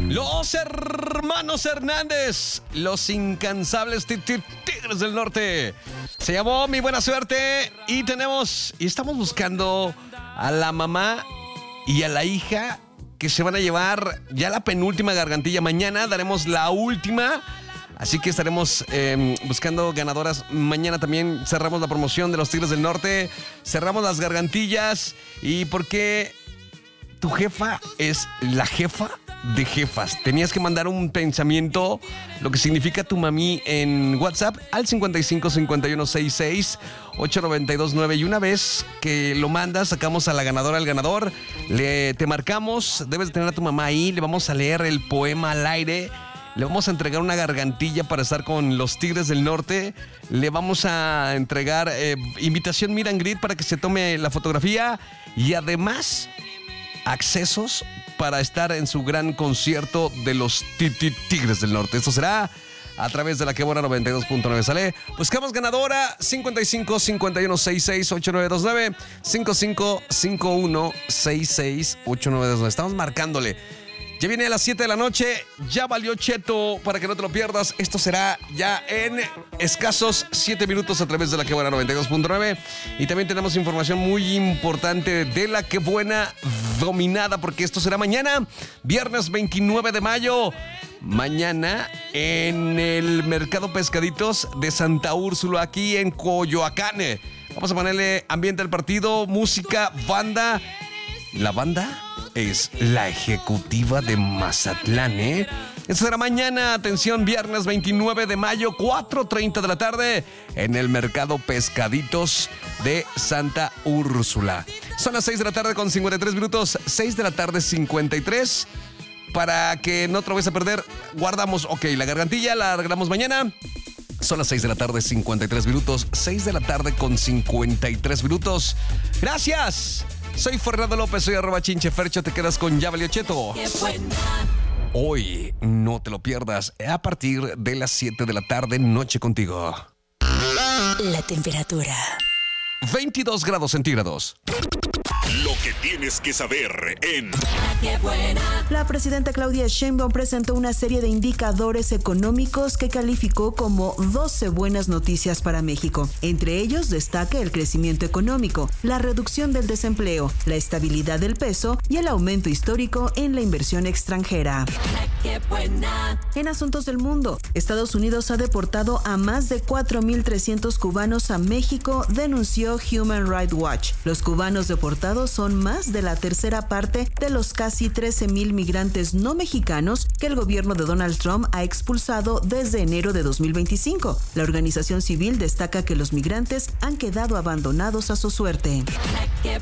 Los hermanos Hernández, los incansables Tigres del Norte. Se llamó Mi Buena Suerte y estamos buscando a la mamá y a la hija que se van a llevar ya la penúltima gargantilla. Mañana daremos la última, así que estaremos buscando ganadoras. Mañana también cerramos la promoción de los Tigres del Norte, cerramos las gargantillas. ¿Y por qué tu jefa es la jefa de jefas? Tenías que mandar un pensamiento, lo que significa tu mami, en WhatsApp al 55 51 66 892 9. Y una vez que lo mandas, sacamos a la ganadora, al ganador, te marcamos. Debes de tener a tu mamá ahí, le vamos a leer el poema al aire. Le vamos a entregar una gargantilla para estar con los Tigres del Norte. Le vamos a entregar invitación meet and greet para que se tome la fotografía. Y además, accesos para estar en su gran concierto de los Tigres del Norte. Esto será a través de la Que Buena 92.9. ¿Sale? Buscamos ganadora 55 51 66 8929 55 51 66 8929. Estamos marcándole. Ya viene a las 7 de la noche, ya valió cheto para que no te lo pierdas. Esto será ya en escasos 7 minutos a través de la Que Buena 92.9. Y también tenemos información muy importante de la Que Buena dominada, porque esto será mañana, viernes 29 de mayo. Mañana en el Mercado Pescaditos de Santa Úrsula, aquí en Coyoacán. Vamos a ponerle ambiente al partido, música, banda. La banda es La Ejecutiva de Mazatlán, Eso será mañana, atención, viernes 29 de mayo, 4:30 de la tarde, en el Mercado Pescaditos de Santa Úrsula. Son las 6 de la tarde con 53 minutos, 6 de la tarde 53. Para que no te lo vayas a perder, guardamos, la gargantilla la arreglamos mañana. Son las 6 de la tarde, 53 minutos. 6 de la tarde con 53 minutos. ¡Gracias! Soy Fernando López, soy @chinchefercho. Te quedas con Ya Valió Cheto. Hoy no te lo pierdas. A partir de las 7 de la tarde, Noche Contigo. La temperatura: 22 grados centígrados. Lo que tienes que saber en ¡Qué buena! La presidenta Claudia Sheinbaum presentó una serie de indicadores económicos que calificó como 12 buenas noticias para México. Entre ellos destaca el crecimiento económico, la reducción del desempleo, la estabilidad del peso y el aumento histórico en la inversión extranjera. ¡Qué buena! En asuntos del mundo, Estados Unidos ha deportado a más de 4,300 cubanos a México, denunció Human Rights Watch. Los cubanos deportados son más de la tercera parte de los casi 13,000 migrantes no mexicanos que el gobierno de Donald Trump ha expulsado desde enero de 2025. La organización civil destaca que los migrantes han quedado abandonados a su suerte.